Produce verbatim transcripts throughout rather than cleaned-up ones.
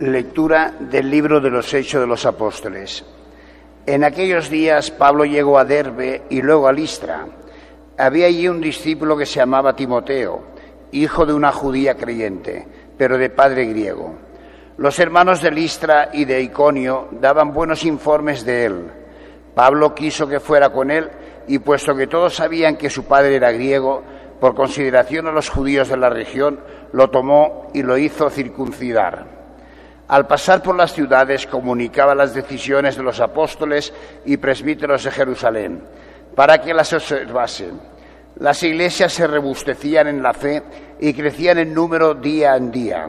Lectura del libro de los Hechos de los Apóstoles. En aquellos días Pablo llegó a Derbe y luego a Listra. Había allí un discípulo que se llamaba Timoteo, hijo de una judía creyente, pero de padre griego. Los hermanos de Listra y de Iconio daban buenos informes de él. Pablo quiso que fuera con él, y puesto que todos sabían que su padre era griego, por consideración a los judíos de la región, lo tomó y lo hizo circuncidar. Al pasar por las ciudades comunicaba las decisiones de los apóstoles y presbíteros de Jerusalén, para que las observasen. Las iglesias se robustecían en la fe y crecían en número día en día.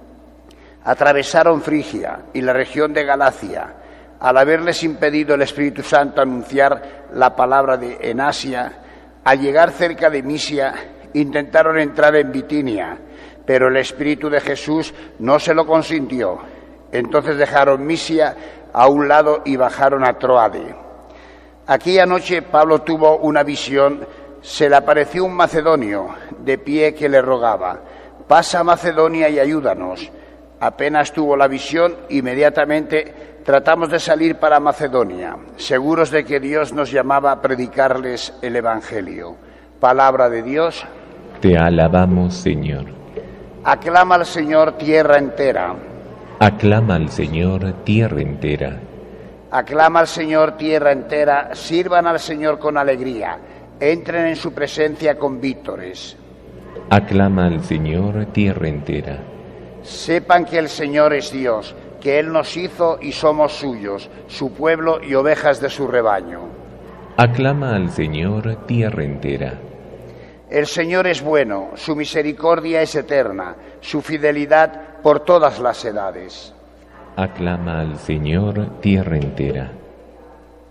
Atravesaron Frigia y la región de Galacia. Al haberles impedido el Espíritu Santo anunciar la palabra de, en Asia, al llegar cerca de Misia, intentaron entrar en Bitinia, pero el Espíritu de Jesús no se lo consintió. Entonces dejaron Misia a un lado y bajaron a Troade. Aquella noche Pablo tuvo una visión. Se le apareció un macedonio de pie que le rogaba: pasa a Macedonia y ayúdanos. Apenas tuvo la visión, inmediatamente tratamos de salir para Macedonia, seguros de que Dios nos llamaba a predicarles el Evangelio. Palabra de Dios. Te alabamos, Señor. Aclama al Señor tierra entera. Aclama al Señor tierra entera. Aclama al Señor tierra entera. Sirvan al Señor con alegría. Entren en su presencia con vítores. Aclama al Señor tierra entera. Sepan que el Señor es Dios, que Él nos hizo y somos suyos, su pueblo y ovejas de su rebaño. Aclama al Señor tierra entera. El Señor es bueno, su misericordia es eterna, su fidelidad por todas las edades. Aclama al Señor tierra entera.